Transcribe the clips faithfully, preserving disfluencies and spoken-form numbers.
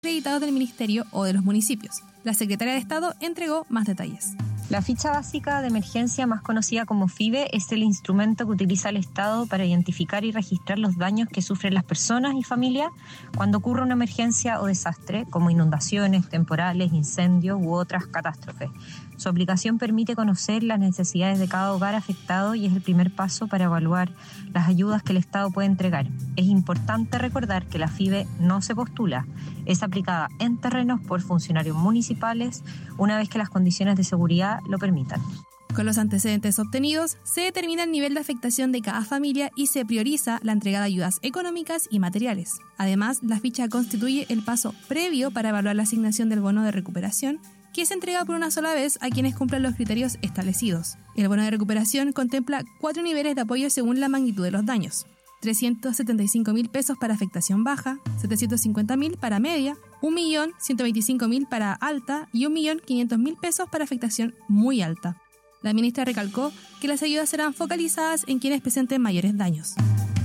acreditados del Ministerio o de los municipios. La Secretaria de Estado entregó más detalles. La ficha básica de emergencia, más conocida como FIBE, es el instrumento que utiliza el Estado para identificar y registrar los daños que sufren las personas y familias cuando ocurre una emergencia o desastre, como inundaciones, temporales, incendios u otras catástrofes. Su aplicación permite conocer las necesidades de cada hogar afectado y es el primer paso para evaluar las ayudas que el Estado puede entregar. Es importante recordar que la FIBE no se postula, es aplicada en terrenos por funcionarios municipales una vez que las condiciones de seguridad lo permitan. Con los antecedentes obtenidos, se determina el nivel de afectación de cada familia y se prioriza la entrega de ayudas económicas y materiales. Además, la ficha constituye el paso previo para evaluar la asignación del bono de recuperación, que se entrega por una sola vez a quienes cumplan los criterios establecidos. El bono de recuperación contempla cuatro niveles de apoyo según la magnitud de los daños: trescientos setenta y cinco mil pesos para afectación baja, setecientos cincuenta mil para media, un millón ciento veinticinco mil para alta y un millón quinientos mil pesos para afectación muy alta. La ministra recalcó que las ayudas serán focalizadas en quienes presenten mayores daños.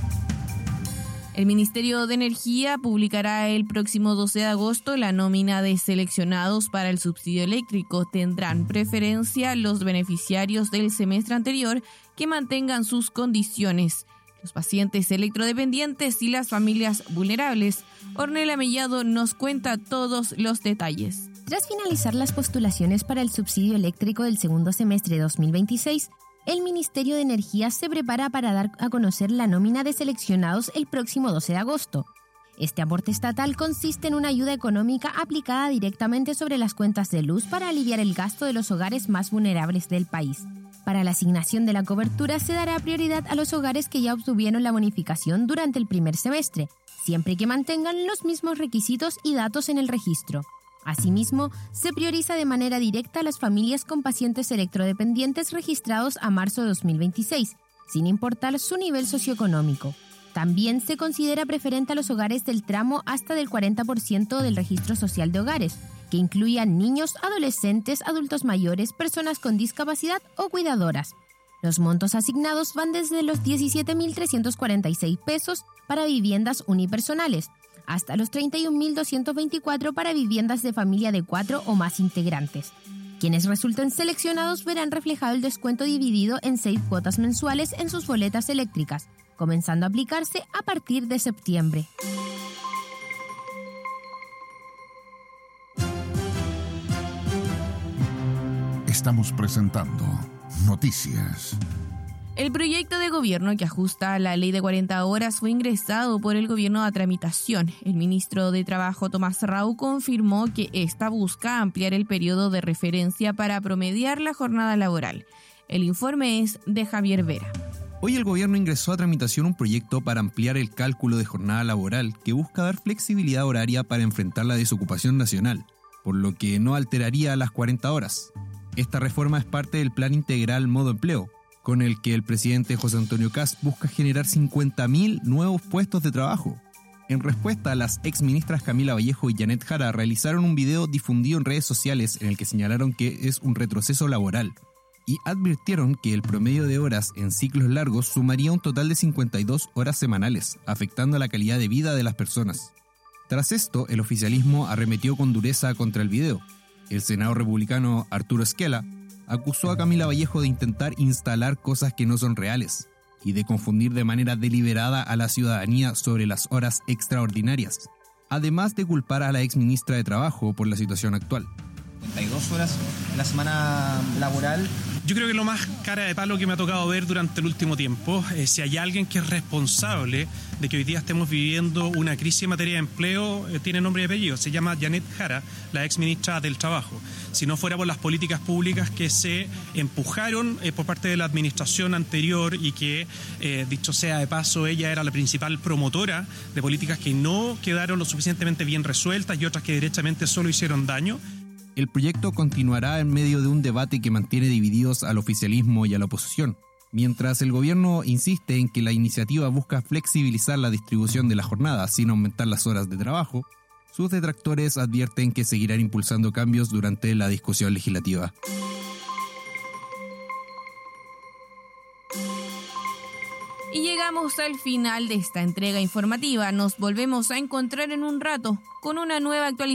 El Ministerio de Energía publicará el próximo doce de agosto la nómina de seleccionados para el subsidio eléctrico. Tendrán preferencia los beneficiarios del semestre anterior que mantengan sus condiciones, los pacientes electrodependientes y las familias vulnerables. Ornella Mellado nos cuenta todos los detalles. Tras finalizar las postulaciones para el subsidio eléctrico del segundo semestre de dos mil veintiséis, el Ministerio de Energía se prepara para dar a conocer la nómina de seleccionados el próximo doce de agosto. Este aporte estatal consiste en una ayuda económica aplicada directamente sobre las cuentas de luz para aliviar el gasto de los hogares más vulnerables del país. Para la asignación de la cobertura se dará prioridad a los hogares que ya obtuvieron la bonificación durante el primer semestre, siempre que mantengan los mismos requisitos y datos en el registro. Asimismo, se prioriza de manera directa a las familias con pacientes electrodependientes registrados a marzo de dos mil veintiséis, sin importar su nivel socioeconómico. También se considera preferente a los hogares del tramo hasta del cuarenta por ciento del registro social de hogares, que incluyan niños, adolescentes, adultos mayores, personas con discapacidad o cuidadoras. Los montos asignados van desde los diecisiete mil trescientos cuarenta y seis pesos para viviendas unipersonales, hasta los treinta y un mil doscientos veinticuatro para viviendas de familia de cuatro o más integrantes. Quienes resulten seleccionados verán reflejado el descuento dividido en seis cuotas mensuales en sus boletas eléctricas, comenzando a aplicarse a partir de septiembre. Estamos presentando Noticias. El proyecto de gobierno que ajusta la ley de cuarenta horas fue ingresado por el gobierno a tramitación. El ministro de Trabajo, Tomás Rau, confirmó que esta busca ampliar el periodo de referencia para promediar la jornada laboral. El informe es de Javier Vera. Hoy el gobierno ingresó a tramitación un proyecto para ampliar el cálculo de jornada laboral que busca dar flexibilidad horaria para enfrentar la desocupación nacional, por lo que no alteraría las cuarenta horas. Esta reforma es parte del Plan Integral Modo Empleo, con el que el presidente José Antonio Kast busca generar cincuenta mil nuevos puestos de trabajo. En respuesta, las exministras Camila Vallejo y Janet Jara realizaron un video difundido en redes sociales en el que señalaron que es un retroceso laboral y advirtieron que el promedio de horas en ciclos largos sumaría un total de cincuenta y dos horas semanales, afectando la calidad de vida de las personas. Tras esto, el oficialismo arremetió con dureza contra el video. El senador republicano Arturo Esquela acusó a Camila Vallejo de intentar instalar cosas que no son reales y de confundir de manera deliberada a la ciudadanía sobre las horas extraordinarias, además de culpar a la exministra de Trabajo por la situación actual. cincuenta y dos horas la semana laboral. Yo creo que lo más cara de palo que me ha tocado ver durante el último tiempo, eh, si hay alguien que es responsable de que hoy día estemos viviendo una crisis en materia de empleo, eh, tiene nombre y apellido, se llama Janet Jara, la ex ministra del Trabajo. Si no fuera por las políticas públicas que se empujaron eh, por parte de la administración anterior y que, eh, dicho sea de paso, ella era la principal promotora de políticas que no quedaron lo suficientemente bien resueltas y otras que derechamente solo hicieron daño. El proyecto continuará en medio de un debate que mantiene divididos al oficialismo y a la oposición, mientras el gobierno insiste en que la iniciativa busca flexibilizar la distribución de la jornada sin aumentar las horas de trabajo. Sus detractores advierten que seguirán impulsando cambios durante la discusión legislativa. Y llega Llegamos al final de esta entrega informativa. Nos volvemos a encontrar en un rato con una nueva actualización